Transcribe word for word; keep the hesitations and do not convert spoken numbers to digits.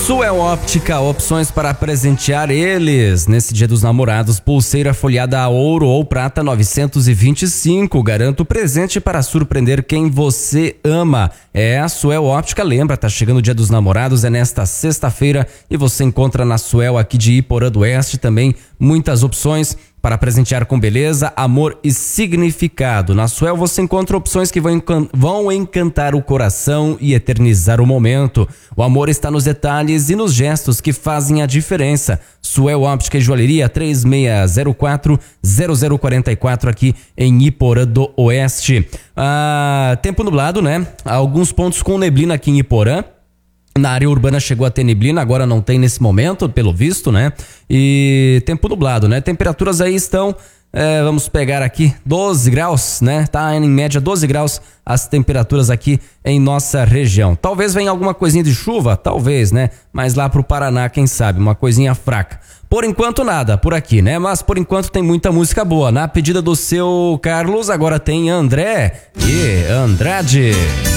Suel Óptica, opções para presentear eles. Nesse Dia dos Namorados, pulseira folhada a ouro ou prata novecentos e vinte e cinco. Garanto presente para surpreender quem você ama. É a Suel Óptica, lembra, tá chegando o Dia dos Namorados, é nesta sexta-feira e você encontra na Suel aqui de Iporã do Oeste também muitas opções para presentear com beleza, amor e significado. Na Suel você encontra opções que vão, encan- vão encantar o coração e eternizar o momento. O amor está nos detalhes e nos gestos que fazem a diferença. Suel Óptica e Joalheria três seis zero quatro zero zero quatro quatro aqui em Iporã do Oeste. Ah, tempo nublado, né? Alguns pontos com neblina aqui em Iporã. Na área urbana chegou a ter neblina, agora não tem nesse momento, pelo visto, né? E tempo nublado, né? Temperaturas aí estão, é, vamos pegar aqui, doze graus, né? Tá em média doze graus as temperaturas aqui em nossa região. Talvez venha alguma coisinha de chuva, talvez, né? Mas lá pro Paraná, quem sabe, uma coisinha fraca. Por enquanto nada por aqui, né? Mas por enquanto tem muita música boa. Na pedida do seu Carlos, agora tem André e Andrade.